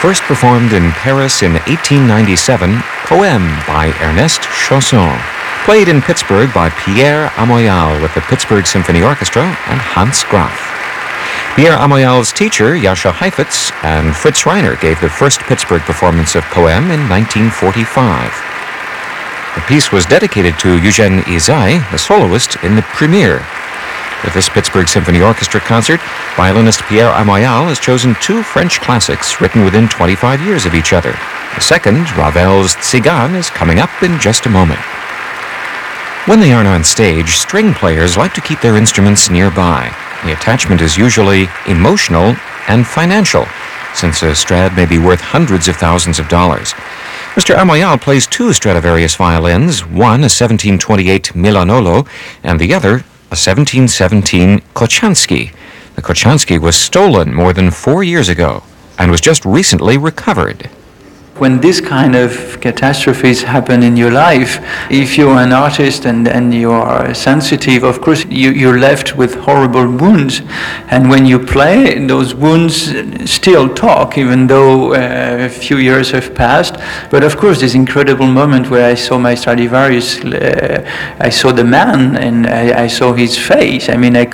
first performed in Paris in 1897, Poème by Ernest Chausson, played in Pittsburgh by Pierre Amoyal with the Pittsburgh Symphony Orchestra and Hans Graf. Pierre Amoyal's teacher, Jascha Heifetz, and Fritz Reiner gave the first Pittsburgh performance of Poème in 1945. The piece was dedicated to Eugène Ysaÿe, the soloist in the premiere. With this Pittsburgh Symphony Orchestra concert, violinist Pierre Amoyal has chosen two French classics written within 25 years of each other. The second, Ravel's Tzigane, is coming up in just a moment. When they aren't on stage, string players like to keep their instruments nearby. The attachment is usually emotional and financial, since a Strad may be worth hundreds of thousands of dollars. Mr. Amoyal plays two Stradivarius violins, one a 1728 Milanolo and the other a 1717 Kochanski. The Kochanski was stolen more than 4 years ago and was just recently recovered. When this kind of catastrophes happen in your life, if you're an artist and you are sensitive, of course you're left with horrible wounds. And when you play, those wounds still talk, even though a few years have passed. But of course, this incredible moment where I saw my Stradivarius, I saw the man and I saw his face. I mean,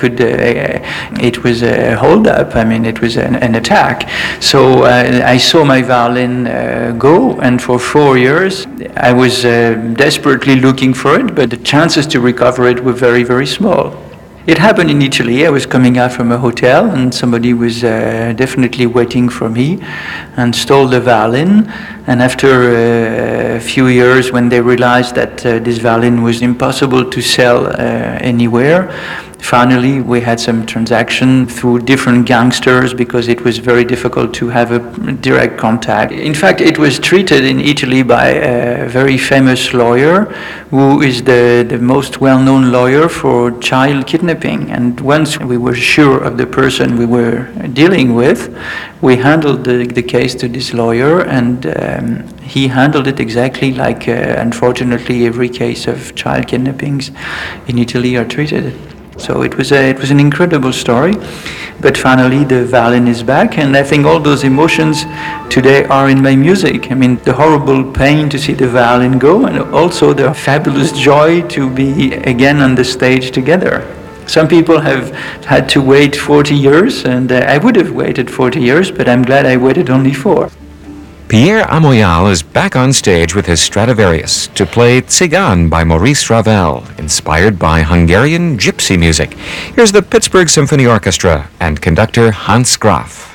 it was a hold-up. I mean, it was an attack. So I saw my violin go, and for 4 years I was desperately looking for it, but the chances to recover it were very, very small. It happened in Italy. I was coming out from a hotel and somebody was definitely waiting for me and stole the violin. And after a few years, when they realized that this violin was impossible to sell anywhere, finally, we had some transaction through different gangsters because it was very difficult to have a direct contact. In fact, it was treated in Italy by a very famous lawyer who is the most well-known lawyer for child kidnapping. And once we were sure of the person we were dealing with, we handled the case to this lawyer, and he handled it exactly like, unfortunately, every case of child kidnappings in Italy are treated. So it was an incredible story, but finally the violin is back, and I think all those emotions today are in my music. I mean, the horrible pain to see the violin go, and also the fabulous joy to be again on the stage together. Some people have had to wait 40 years, and I would have waited 40 years, but I'm glad I waited only 4. Pierre Amoyal is back on stage with his Stradivarius to play Tzigane by Maurice Ravel, inspired by Hungarian gypsy music. Here's the Pittsburgh Symphony Orchestra and conductor Hans Graf.